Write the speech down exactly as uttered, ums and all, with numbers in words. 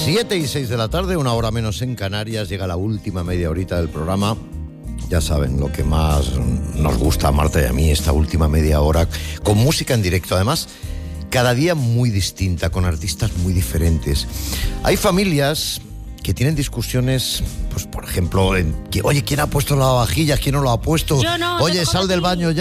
siete y seis de la tarde, una hora menos en Canarias, llega la última media horita del programa. Ya saben, lo que más nos gusta a Marta y a mí, esta última media hora, con música en directo, además, cada día muy distinta, con artistas muy diferentes. Hay familias que tienen discusiones, pues por ejemplo, en que, oye, ¿quién ha puesto la lavavajillas? ¿Quién no lo ha puesto? Yo no, oye, te sal del baño ya.